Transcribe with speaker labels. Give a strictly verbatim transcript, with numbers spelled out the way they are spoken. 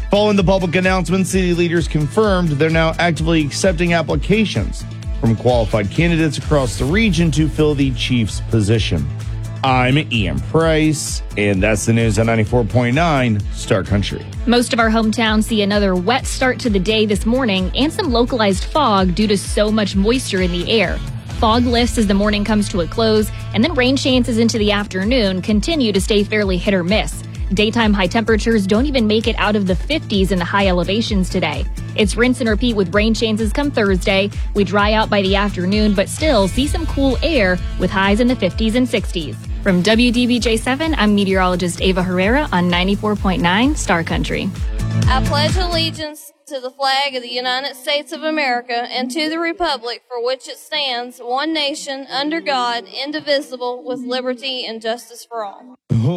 Speaker 1: Following the public announcement, city leaders confirmed they're now actively accepting applications from qualified candidates across the region to fill the chief's position. I'm Ian Price, and that's the news on ninety-four point nine Star Country.
Speaker 2: Most of our hometowns see another wet start to the day this morning and some localized fog due to so much moisture in the air. Fog lifts as the morning comes to a close, and then rain chances into the afternoon continue to stay fairly hit or miss. Daytime high temperatures don't even make it out of the fifties in the high elevations today. It's rinse and repeat with rain chances come Thursday. We dry out by the afternoon, but still see some cool air with highs in the fifties and sixties. From W D B J seven, I'm meteorologist Ava Herrera on ninety-four point nine Star Country.
Speaker 3: I pledge allegiance to the flag of the United States of America and to the republic for which it stands, one nation, under God, indivisible, with liberty and justice for all.